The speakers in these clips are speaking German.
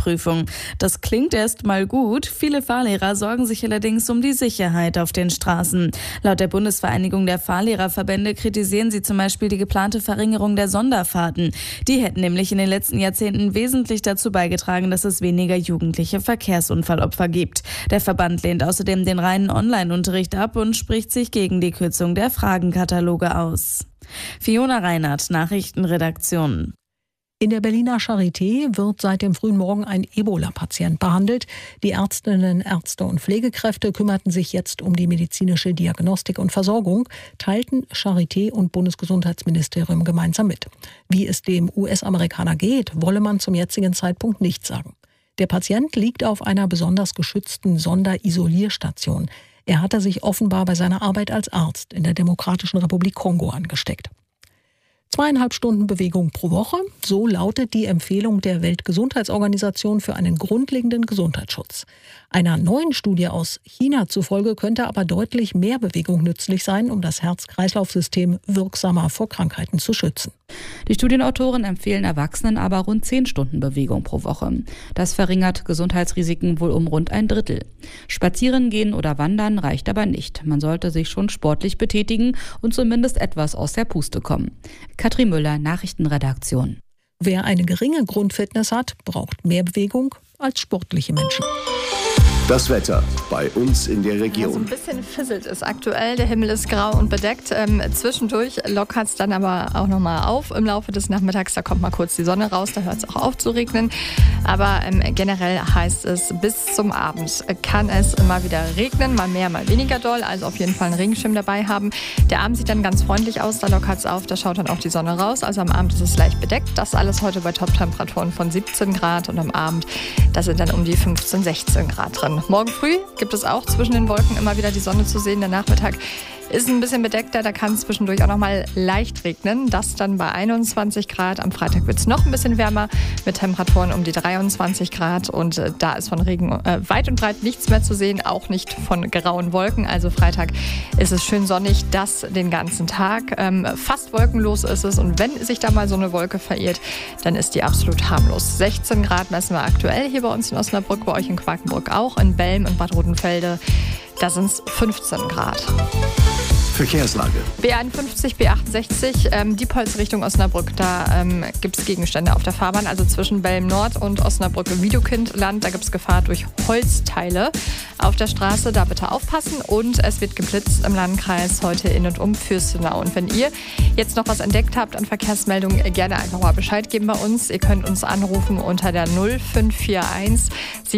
Fahrprüfung. Das klingt erst mal gut. Viele Fahrlehrer sorgen sich allerdings um die Sicherheit auf den Straßen. Laut der Bundesvereinigung der Fahrlehrerverbände kritisieren sie zum Beispiel die geplante Verringerung der Sonderfahrten. Die hätten nämlich in den letzten Jahrzehnten wesentlich dazu beigetragen, dass es weniger jugendliche Verkehrsunfallopfer gibt. Der Verband lehnt außerdem den reinen Online-Unterricht ab und spricht sich gegen die Kürzung der Fragenkataloge aus. Fiona Reinhardt, Nachrichtenredaktion. In der Berliner Charité wird seit dem frühen Morgen ein Ebola-Patient behandelt. Die Ärztinnen, Ärzte und Pflegekräfte kümmerten sich jetzt um die medizinische Diagnostik und Versorgung, teilten Charité und Bundesgesundheitsministerium gemeinsam mit. Wie es dem US-Amerikaner geht, wolle man zum jetzigen Zeitpunkt nicht sagen. Der Patient liegt auf einer besonders geschützten Sonderisolierstation. Er hatte sich offenbar bei seiner Arbeit als Arzt in der Demokratischen Republik Kongo angesteckt. 2,5 Stunden Bewegung pro Woche, so lautet die Empfehlung der Weltgesundheitsorganisation für einen grundlegenden Gesundheitsschutz. Einer neuen Studie aus China zufolge könnte aber deutlich mehr Bewegung nützlich sein, um das Herz-Kreislauf-System wirksamer vor Krankheiten zu schützen. Die Studienautoren empfehlen Erwachsenen aber rund 10 Stunden Bewegung pro Woche. Das verringert Gesundheitsrisiken wohl um rund 1/3. Spazieren gehen oder wandern reicht aber nicht. Man sollte sich schon sportlich betätigen und zumindest etwas aus der Puste kommen. Katrin Müller, Nachrichtenredaktion. Wer eine geringe Grundfitness hat, braucht mehr Bewegung als sportliche Menschen. Das Wetter bei uns in der Region. So ein bisschen fisselt es aktuell. Der Himmel ist grau und bedeckt. Zwischendurch lockert es dann aber auch nochmal auf. Im Laufe des Nachmittags, da kommt mal kurz die Sonne raus, da hört es auch auf zu regnen. Aber generell heißt es, bis zum Abend kann es immer wieder regnen. Mal mehr, mal weniger doll. Also auf jeden Fall einen Regenschirm dabei haben. Der Abend sieht dann ganz freundlich aus. Da lockert es auf, da schaut dann auch die Sonne raus. Also am Abend ist es leicht bedeckt. Das alles heute bei Top-Temperaturen von 17 Grad. Und am Abend, da sind dann um die 15, 16 Grad drin. Morgen früh gibt es auch zwischen den Wolken immer wieder die Sonne zu sehen. Der Nachmittag ist ein bisschen bedeckter, da kann es zwischendurch auch noch mal leicht regnen. Das dann bei 21 Grad. Am Freitag wird es noch ein bisschen wärmer mit Temperaturen um die 23 Grad. Und da ist von Regen weit und breit nichts mehr zu sehen, auch nicht von grauen Wolken. Also Freitag ist es schön sonnig, das den ganzen Tag. Fast wolkenlos ist es. Und wenn sich da mal so eine Wolke verirrt, dann ist die absolut harmlos. 16 Grad messen wir aktuell hier bei uns in Osnabrück, bei euch in Quakenbrück auch, in Belm und Bad Rodenfelde. Da sind es 15 Grad. Verkehrslage. B51, B68, Diepholz Richtung Osnabrück. Da gibt es Gegenstände auf der Fahrbahn, also zwischen Belm Nord und Osnabrück-Wiedekindland. Da gibt es Gefahr durch Holzteile auf der Straße. Da bitte aufpassen. Und es wird geblitzt im Landkreis heute in und um Fürstenau. Und wenn ihr jetzt noch was entdeckt habt an Verkehrsmeldungen, gerne einfach mal Bescheid geben bei uns. Ihr könnt uns anrufen unter der 0541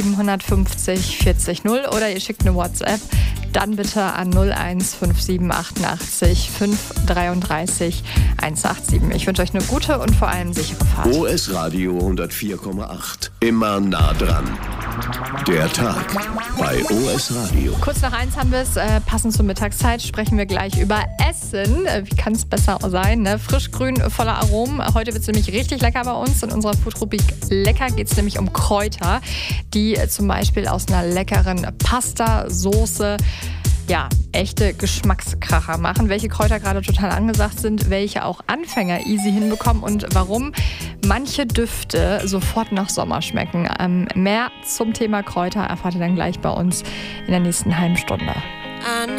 750 40 0 oder ihr schickt eine WhatsApp. Dann bitte an 0157 88 533 187. Ich wünsche euch eine gute und vor allem sichere Fahrt. OS Radio 104,8. Immer nah dran. Der Tag bei OS Radio. Kurz nach 1 haben wir es. Passend zur Mittagszeit sprechen wir gleich über Essen. Wie kann es besser sein? Ne? Frisch, grün, voller Aromen. Heute wird es nämlich richtig lecker bei uns. In unserer Food-Rubrik Lecker geht es nämlich um Kräuter, die zum Beispiel aus einer leckeren Pasta-Soße echte Geschmackskracher machen. Welche Kräuter gerade total angesagt sind, welche auch Anfänger easy hinbekommen und warum manche Düfte sofort nach Sommer schmecken. Mehr zum Thema Kräuter erfahrt ihr dann gleich bei uns in der nächsten halben Stunde.